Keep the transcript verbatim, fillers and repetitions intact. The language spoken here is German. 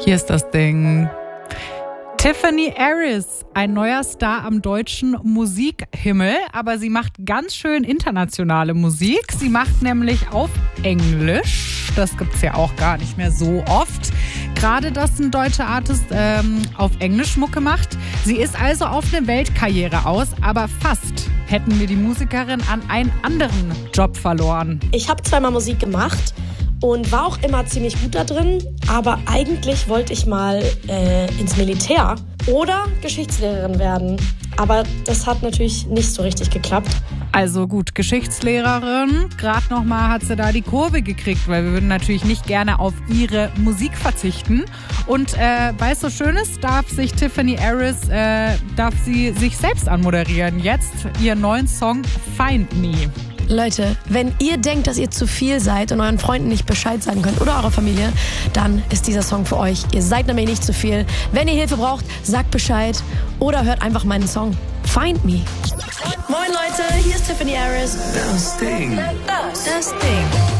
Hier ist das Ding. Tiffany Harris, ein neuer Star am deutschen Musikhimmel, aber sie macht ganz schön internationale Musik. Sie macht nämlich auf Englisch. Das gibt's ja auch gar nicht mehr so oft. Gerade, dass ein deutscher Artist ähm, auf Englisch Mucke macht. Sie ist also auf eine Weltkarriere aus, aber fast hätten wir die Musikerin an einen anderen Job verloren. Ich habe zweimal Musik gemacht und war auch immer ziemlich gut da drin, aber eigentlich wollte ich mal äh, ins Militär oder Geschichtslehrerin werden. Aber das hat natürlich nicht so richtig geklappt. Also gut, Geschichtslehrerin, gerade nochmal hat sie da die Kurve gekriegt, weil wir würden natürlich nicht gerne auf ihre Musik verzichten. Und äh, weil es so schön ist, darf sich Tiffany Harris, äh, darf sie sich selbst anmoderieren. Jetzt ihren neuen Song Find Me. Leute, wenn ihr denkt, dass ihr zu viel seid und euren Freunden nicht Bescheid sagen könnt oder eurer Familie, dann ist dieser Song für euch. Ihr seid nämlich nicht zu viel. Wenn ihr Hilfe braucht, sagt Bescheid oder hört einfach meinen Song Find Me. Moin Leute, hier ist Tiffany Harris. Das Ding. Das Ding.